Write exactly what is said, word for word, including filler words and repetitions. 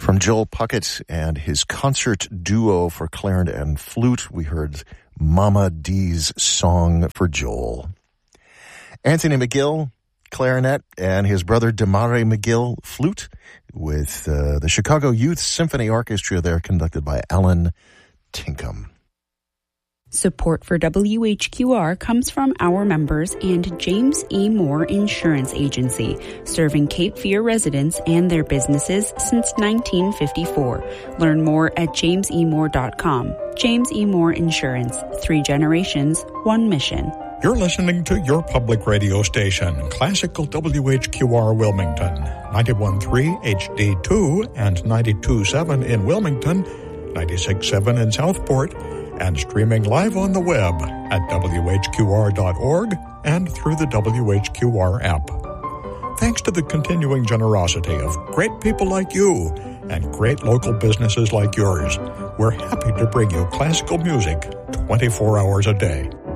From Joel Puckett and his concert duo for clarinet and flute, we heard Mama D's Song for Joel. Anthony McGill, clarinet, and his brother Damare McGill, flute, with uh, the Chicago Youth Symphony Orchestra there, conducted by Alan Tinkham. Support for W H Q R comes from our members and James E. Moore Insurance Agency, serving Cape Fear residents and their businesses since nineteen fifty-four. Learn more at james e moore dot com. James E. Moore Insurance. Three generations, one mission. You're listening to your public radio station, Classical W H Q R Wilmington, ninety-one point three H D two and ninety-two point seven in Wilmington, ninety-six point seven in Southport, and streaming live on the web at w h q r dot org and through the W H Q R app. Thanks to the continuing generosity of great people like you and great local businesses like yours, we're happy to bring you classical music twenty-four hours a day.